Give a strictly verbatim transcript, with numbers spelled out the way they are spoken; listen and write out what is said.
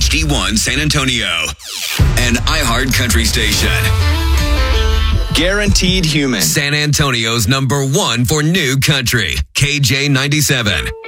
H D one San Antonio, an iHeart Country station. Guaranteed Human. San Antonio's number one for new country. K J ninety-seven.